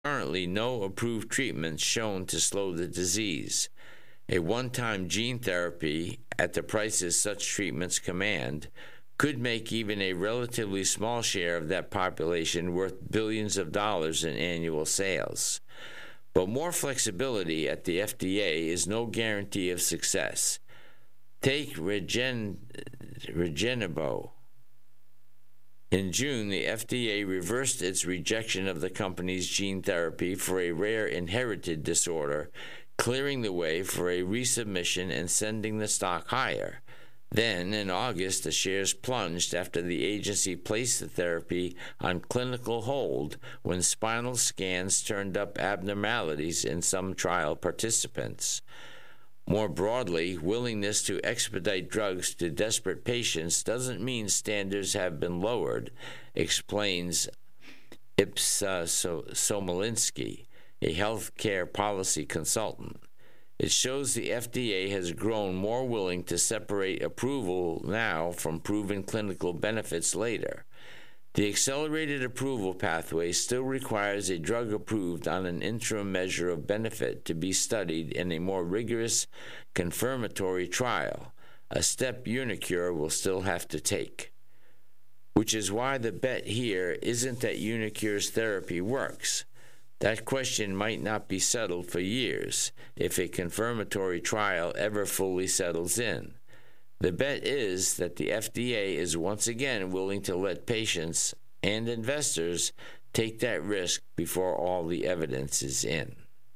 currently no approved treatments shown to slow the disease. A one-time gene therapy, at the prices such treatments command, could make even a relatively small share of that population worth billions of dollars in annual sales. But more flexibility at the FDA is no guarantee of success. Take Regenebo. In June, the FDA reversed its rejection of the company's gene therapy for a rare inherited disorder, clearing the way for a resubmission and sending the stock higher. Then, in August, the shares plunged after the agency placed the therapy on clinical hold when spinal scans turned up abnormalities in some trial participants. More broadly, willingness to expedite drugs to desperate patients doesn't mean standards have been lowered, explains Ipsa Somolinsky, a healthcare policy consultant. It shows the FDA has grown more willing to separate approval now from proven clinical benefits later. The accelerated approval pathway still requires a drug approved on an interim measure of benefit to be studied in a more rigorous confirmatory trial, a step uniQure will still have to take. Which is why the bet here isn't that uniQure's therapy works. That question might not be settled for years, if a confirmatory trial ever fully settles in. The bet is that the FDA is once again willing to let patients and investors take that risk before all the evidence is in.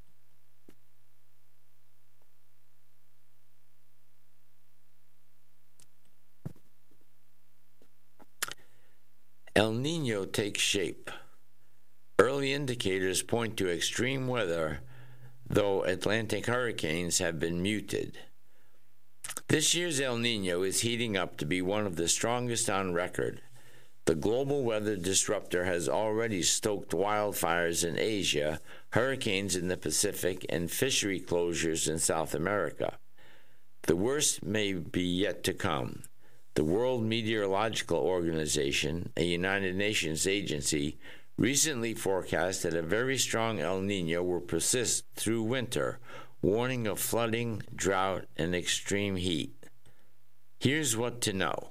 El Niño takes shape. Early indicators point to extreme weather, though Atlantic hurricanes have been muted. This year's El Niño is heating up to be one of the strongest on record. The global weather disruptor has already stoked wildfires in Asia, hurricanes in the Pacific, and fishery closures in South America. The worst may be yet to come. The World Meteorological Organization, a United Nations agency, recently forecast that a very strong El Niño will persist through winter, warning of flooding, drought, and extreme heat. Here's what to know.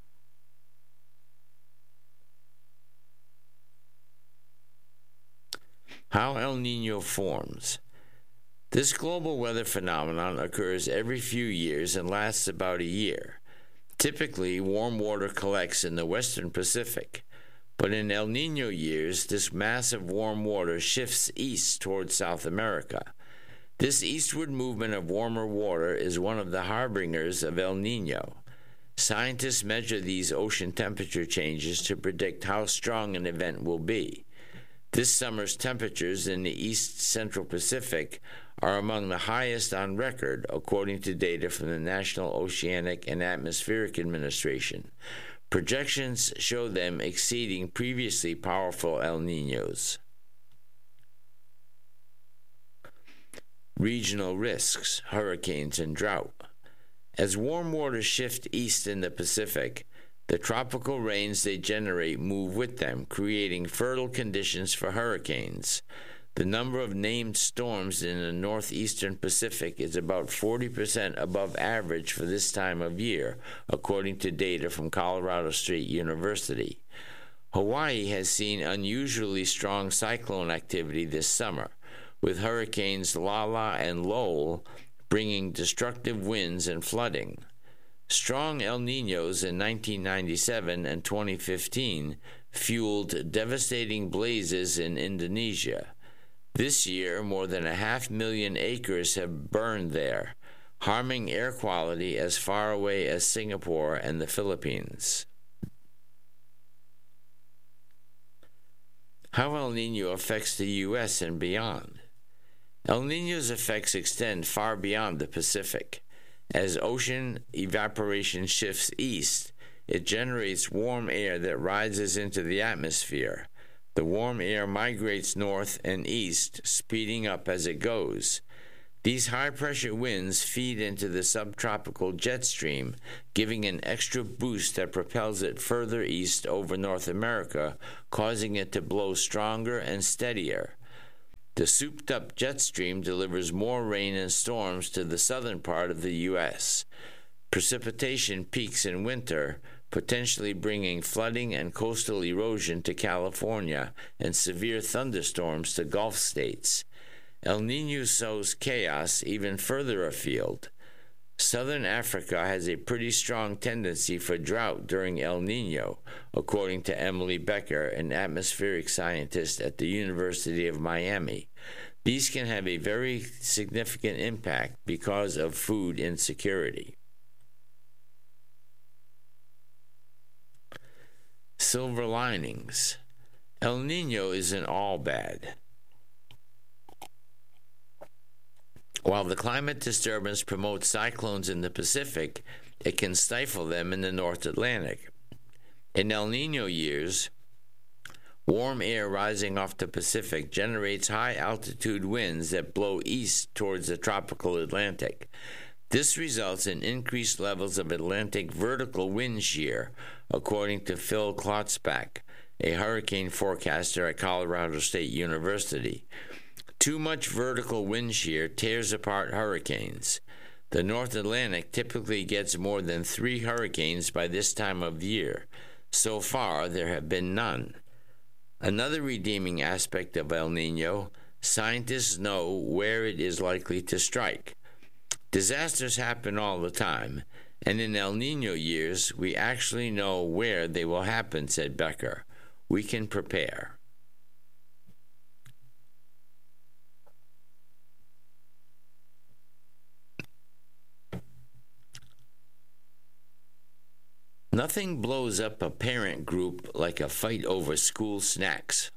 How El Niño forms. This global weather phenomenon occurs every few years and lasts about a year. Typically, warm water collects in the western Pacific. But in El Niño years, this mass of warm water shifts east toward South America. This eastward movement of warmer water is one of the harbingers of El Niño. Scientists measure these ocean temperature changes to predict how strong an event will be. This summer's temperatures in the east central Pacific are among the highest on record, according to data from the National Oceanic and Atmospheric Administration. Projections show them exceeding previously powerful El Niños. Regional risks, hurricanes, and drought. As warm waters shift east in the Pacific, the tropical rains they generate move with them, creating fertile conditions for hurricanes. The number of named storms in the northeastern Pacific is about 40% above average for this time of year, according to data from Colorado State University. Hawaii has seen unusually strong cyclone activity this summer, with hurricanes Lala and Lowell bringing destructive winds and flooding. Strong El Niños in 1997 and 2015 fueled devastating blazes in Indonesia. This year, more than 500,000 acres have burned there, harming air quality as far away as Singapore and the Philippines. How El Niño affects the U.S. and beyond. El Niño's effects extend far beyond the Pacific. As ocean evaporation shifts east, it generates warm air that rises into the atmosphere. The warm air migrates north and east, speeding up as it goes. These high-pressure winds feed into the subtropical jet stream, giving an extra boost that propels it further east over North America, causing it to blow stronger and steadier. The souped-up jet stream delivers more rain and storms to the southern part of the U.S. Precipitation peaks in winter, potentially bringing flooding and coastal erosion to California and severe thunderstorms to Gulf states. El Niño sows chaos even further afield. Southern Africa has a pretty strong tendency for drought during El Niño, according to Emily Becker, an atmospheric scientist at the University of Miami. These can have a very significant impact because of food insecurity. Silver linings. El Niño isn't all bad. While the climate disturbance promotes cyclones in the Pacific, it can stifle them in the North Atlantic. In El Niño years, warm air rising off the Pacific generates high-altitude winds that blow east towards the tropical Atlantic. This results in increased levels of Atlantic vertical wind shear, according to Phil Klotzbach, a hurricane forecaster at Colorado State University. Too much vertical wind shear tears apart hurricanes. The North Atlantic typically gets more than 3 hurricanes by this time of year. So far, there have been none. Another redeeming aspect of El Niño, scientists know where it is likely to strike. Disasters happen all the time, and in El Niño years, we actually know where they will happen, said Becker. We can prepare. Nothing blows up a parent group like a fight over school snacks.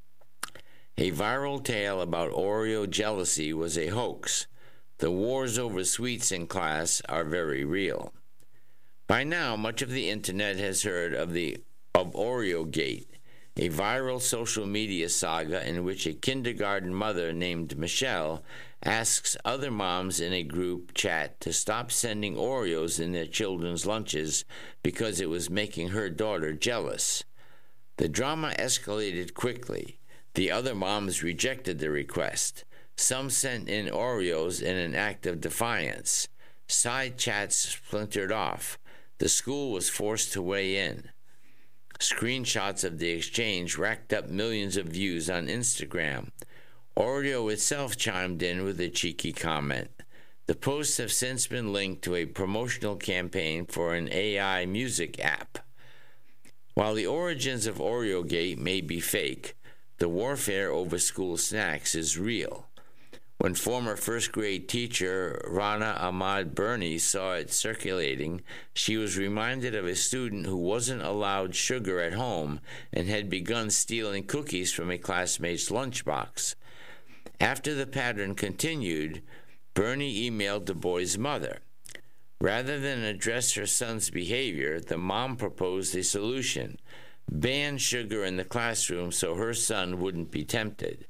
A viral tale about Oreo jealousy was a hoax. The wars over sweets in class are very real. By now, much of the internet has heard of OreoGate, a viral social media saga in which a kindergarten mother named Michelle asks other moms in a group chat to stop sending Oreos in their children's lunches because it was making her daughter jealous. The drama escalated quickly. The other moms rejected the request. Some sent in Oreos in an act of defiance. Side chats splintered off. The school was forced to weigh in. Screenshots of the exchange racked up millions of views on Instagram. Oreo itself chimed in with a cheeky comment. The posts have since been linked to a promotional campaign for an AI music app. While the origins of OreoGate may be fake, the warfare over school snacks is real. When former first-grade teacher Rana Ahmad Birney saw it circulating, she was reminded of a student who wasn't allowed sugar at home and had begun stealing cookies from a classmate's lunchbox. After the pattern continued, Birney emailed the boy's mother. Rather than address her son's behavior, the mom proposed a solution: ban sugar in the classroom so her son wouldn't be tempted.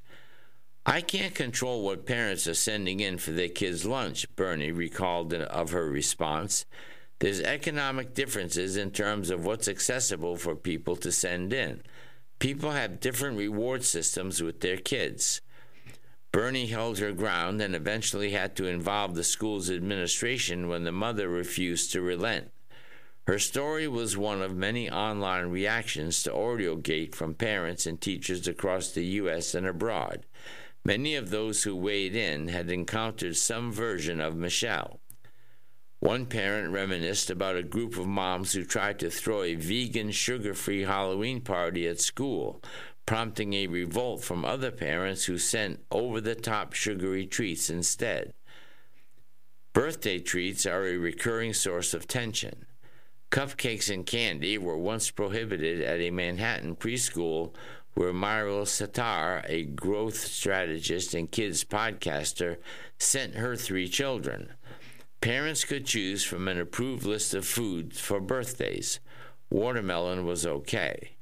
I can't control what parents are sending in for their kids' lunch, Birney recalled of her response. There's economic differences in terms of what's accessible for people to send in. People have different reward systems with their kids. Birney held her ground and eventually had to involve the school's administration when the mother refused to relent. Her story was one of many online reactions to OreoGate from parents and teachers across the U.S. and abroad. Many of those who weighed in had encountered some version of Michelle. One parent reminisced about a group of moms who tried to throw a vegan, sugar-free Halloween party at school, prompting a revolt from other parents who sent over-the-top sugary treats instead. Birthday treats are a recurring source of tension. Cupcakes and candy were once prohibited at a Manhattan preschool where Myril Satar, a growth strategist and kids podcaster, sent her 3 children. Parents could choose from an approved list of foods for birthdays. Watermelon was okay.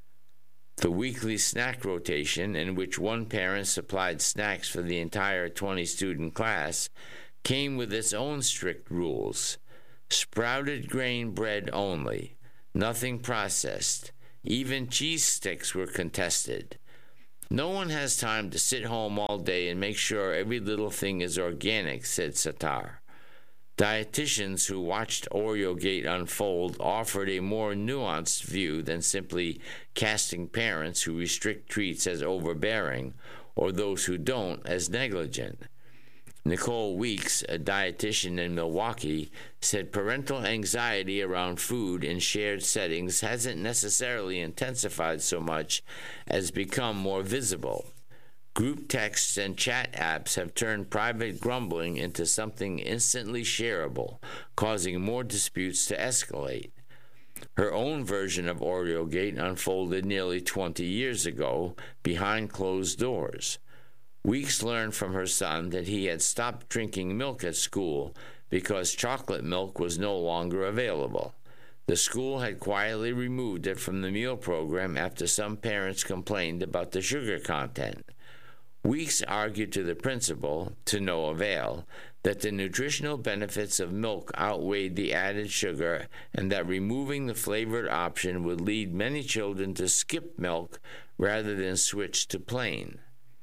The weekly snack rotation, in which one parent supplied snacks for the entire 20-student class, came with its own strict rules. Sprouted grain bread only, nothing processed. Even cheese sticks were contested. No one has time to sit home all day and make sure every little thing is organic, said Sattar. Dietitians who watched OreoGate unfold offered a more nuanced view than simply casting parents who restrict treats as overbearing or those who don't as negligent. Nicole Weeks, a dietitian in Milwaukee, said parental anxiety around food in shared settings hasn't necessarily intensified so much as become more visible. Group texts and chat apps have turned private grumbling into something instantly shareable, causing more disputes to escalate. Her own version of OreoGate unfolded nearly 20 years ago, behind closed doors. Weeks learned from her son that he had stopped drinking milk at school because chocolate milk was no longer available. The school had quietly removed it from the meal program after some parents complained about the sugar content. Weeks argued to the principal, to no avail, that the nutritional benefits of milk outweighed the added sugar and that removing the flavored option would lead many children to skip milk rather than switch to plain.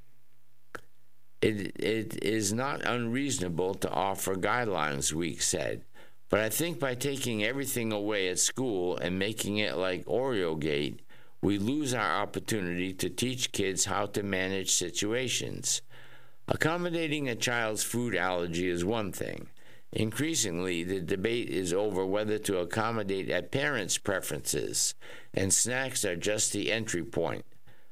It is not unreasonable to offer guidelines, Weeks said, but I think by taking everything away at school and making it like OreoGate, we lose our opportunity to teach kids how to manage situations. Accommodating a child's food allergy is one thing. Increasingly, the debate is over whether to accommodate a parent's preferences, and snacks are just the entry point.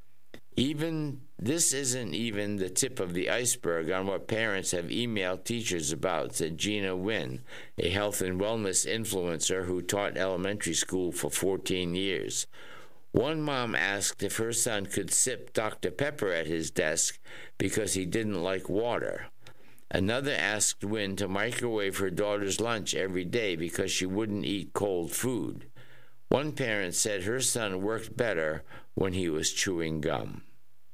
This isn't even the tip of the iceberg on what parents have emailed teachers about, said Gina Wynn, a health and wellness influencer who taught elementary school for 14 years. One mom asked if her son could sip Dr. Pepper at his desk because he didn't like water. Another asked Wynn to microwave her daughter's lunch every day because she wouldn't eat cold food. One parent said her son worked better when he was chewing gum.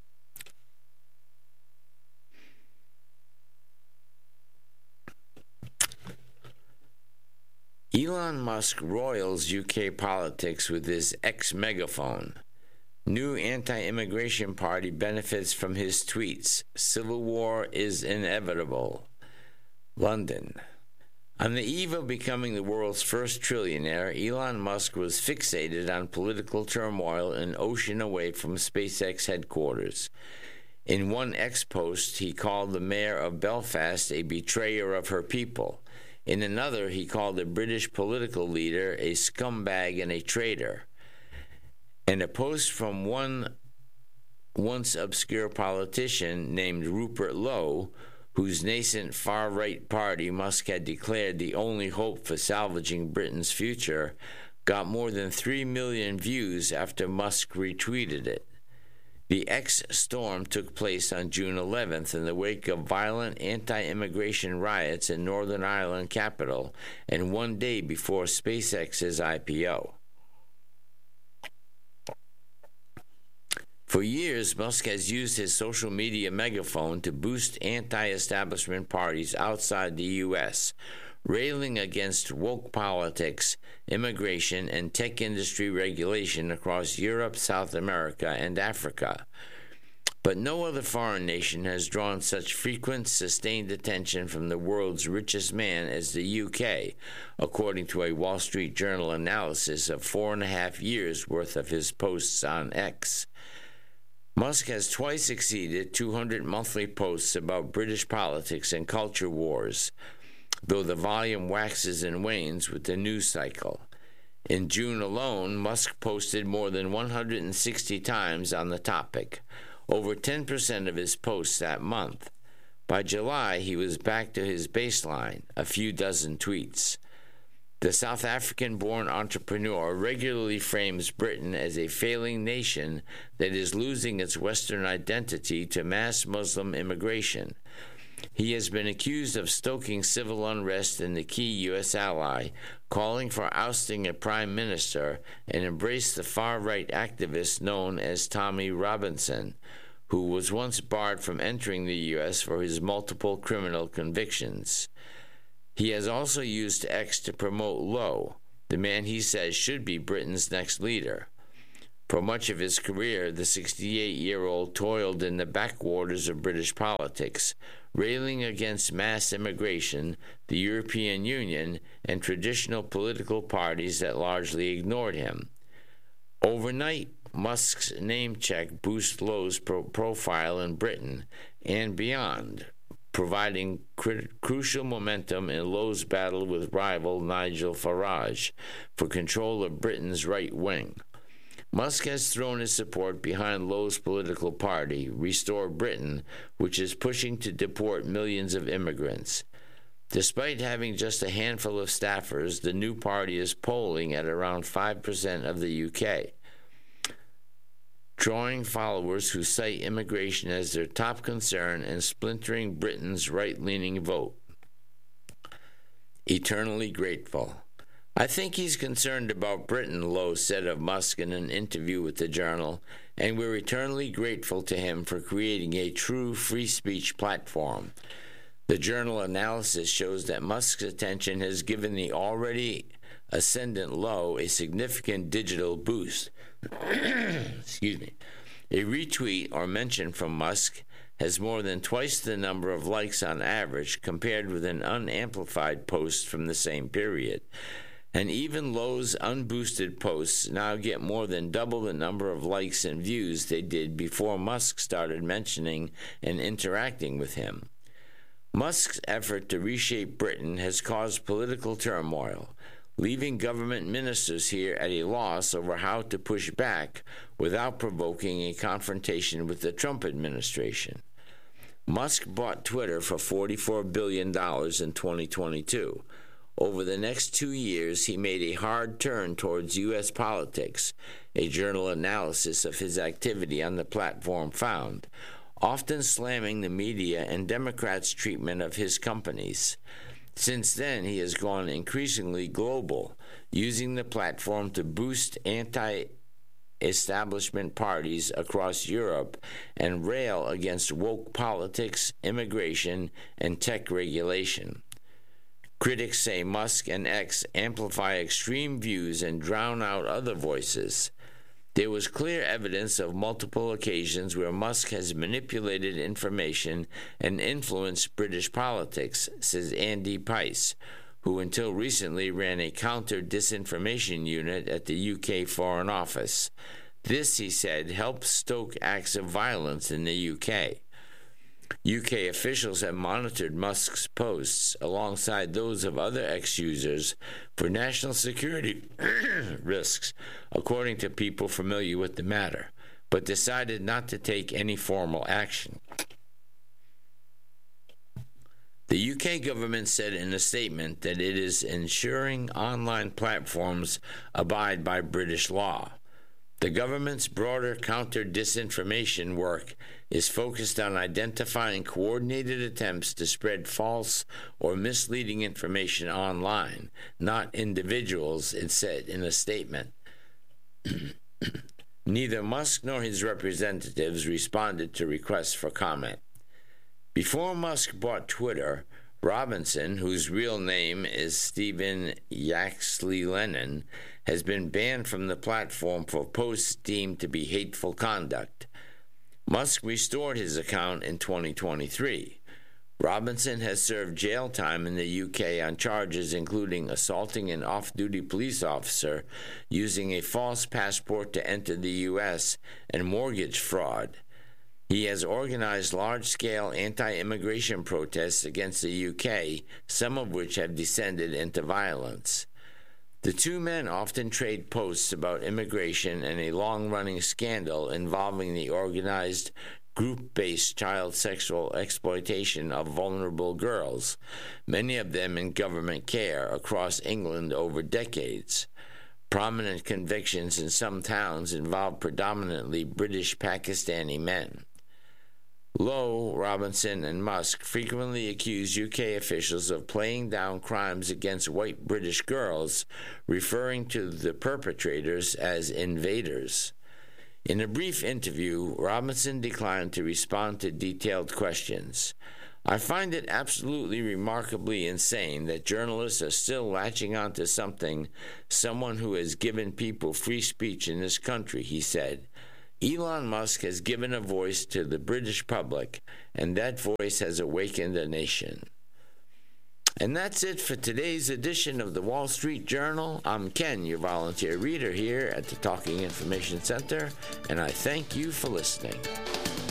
Elon Musk roils UK politics with his ex-megaphone. New anti-immigration party benefits from his tweets. Civil war is inevitable. London. On the eve of becoming the world's first trillionaire, Elon Musk was fixated on political turmoil an ocean away from SpaceX headquarters. In one X post, he called the mayor of Belfast a betrayer of her people. In another, he called the British political leader a scumbag and a traitor. And a post from one once obscure politician named Rupert Lowe, whose nascent far-right party Musk had declared the only hope for salvaging Britain's future, got more than 3 million views after Musk retweeted it. The X storm took place on June 11th in the wake of violent anti-immigration riots in Northern Ireland capital and one day before SpaceX's IPO. For years, Musk has used his social media megaphone to boost anti-establishment parties outside the U.S., railing against woke politics, immigration, and tech industry regulation across Europe, South America, and Africa. But no other foreign nation has drawn such frequent, sustained attention from the world's richest man as the UK, according to a Wall Street Journal analysis of 4.5 years' worth of his posts on X. Musk has twice exceeded 200 monthly posts about British politics and culture wars, though the volume waxes and wanes with the news cycle. In June alone, Musk posted more than 160 times on the topic, over 10% of his posts that month. By July, he was back to his baseline, a few dozen tweets. The South African-born entrepreneur regularly frames Britain as a failing nation that is losing its Western identity to mass Muslim immigration. He has been accused of stoking civil unrest in the key U.S. ally, calling for ousting a prime minister, and embraced the far-right activist known as Tommy Robinson, who was once barred from entering the U.S. for his multiple criminal convictions. He has also used X to promote Lowe, the man he says should be Britain's next leader. For much of his career, the 68-year-old toiled in the backwaters of British politics, railing against mass immigration, the European Union, and traditional political parties that largely ignored him. Overnight, Musk's name check boosted Lowe's profile in Britain and beyond, providing crucial momentum in Lowe's battle with rival Nigel Farage for control of Britain's right wing. Musk has thrown his support behind Lowe's political party, Restore Britain, which is pushing to deport millions of immigrants. Despite having just a handful of staffers, the new party is polling at around 5% of the UK, drawing followers who cite immigration as their top concern and splintering Britain's right-leaning vote. Eternally grateful. I think he's concerned about Britain, Lowe said of Musk in an interview with the Journal, and we're eternally grateful to him for creating a true free speech platform. The Journal analysis shows that Musk's attention has given the already ascendant Lowe a significant digital boost. Excuse me. A retweet or mention from Musk has more than twice the number of likes on average compared with an unamplified post from the same period. And even Lowe's unboosted posts now get more than double the number of likes and views they did before Musk started mentioning and interacting with him. Musk's effort to reshape Britain has caused political turmoil, leaving government ministers here at a loss over how to push back without provoking a confrontation with the Trump administration. Musk bought Twitter for $44 billion in 2022. Over the next 2 years, he made a hard turn towards U.S. politics, a Journal analysis of his activity on the platform found, often slamming the media and Democrats' treatment of his companies. Since then, he has gone increasingly global, using the platform to boost anti-establishment parties across Europe and rail against woke politics, immigration, and tech regulation. Critics say Musk and X amplify extreme views and drown out other voices. There was clear evidence of multiple occasions where Musk has manipulated information and influenced British politics, says Andy Pice, who until recently ran a counter-disinformation unit at the UK Foreign Office. This, he said, helped stoke acts of violence in the UK. UK officials have monitored Musk's posts alongside those of other X-users for national security risks, according to people familiar with the matter, but decided not to take any formal action. The UK government said in a statement that it is ensuring online platforms abide by British law. The government's broader counter-disinformation work is focused on identifying coordinated attempts to spread false or misleading information online, not individuals, it said in a statement. Neither Musk nor his representatives responded to requests for comment. Before Musk bought Twitter, Robinson, whose real name is Stephen Yaxley Lennon, has been banned from the platform for posts deemed to be hateful conduct. Musk restored his account in 2023. Robinson has served jail time in the UK on charges including assaulting an off-duty police officer, using a false passport to enter the US, and mortgage fraud. He has organized large-scale anti-immigration protests against the UK, some of which have descended into violence. The two men often trade posts about immigration and a long-running scandal involving the organized, group-based child sexual exploitation of vulnerable girls, many of them in government care across England over decades. Prominent convictions in some towns involve predominantly British Pakistani men. Lowe, Robinson, and Musk frequently accuse UK officials of playing down crimes against white British girls, referring to the perpetrators as invaders. In a brief interview, Robinson declined to respond to detailed questions. I find it absolutely remarkably insane that journalists are still latching onto someone who has given people free speech in this country, he said. Elon Musk has given a voice to the British public, and that voice has awakened a nation. And that's it for today's edition of the Wall Street Journal. I'm Ken, your volunteer reader here at the Talking Information Center, and I thank you for listening.